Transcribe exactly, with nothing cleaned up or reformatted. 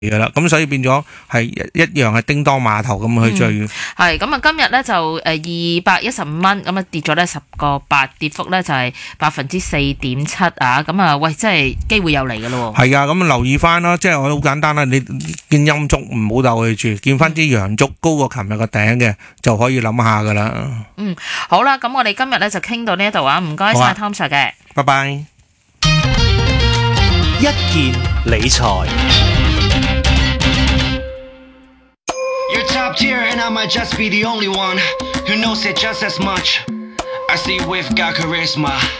嘅啦，咁所以變咗係一樣係叮當碼頭咁去追。 係咁啊，今日咧就誒二百一十五蚊，咁啊跌咗咧十個八，跌幅咧就係百分之四點七啊。咁啊，喂，真係機會又嚟噶咯。 係啊，咁留意翻啦，即係我好簡單啦，你見陰燭唔好鬥佢住，見翻啲陽燭高過琴日個頂嘅就可以諗下噶啦。 嗯，好啦，咁我哋今日咧就傾到呢一度啊，唔該晒 Tom Sir 嘅， 拜拜。 一件理財。 You're top tier and I might just be the only one who knows it just as much. I see we've got charisma.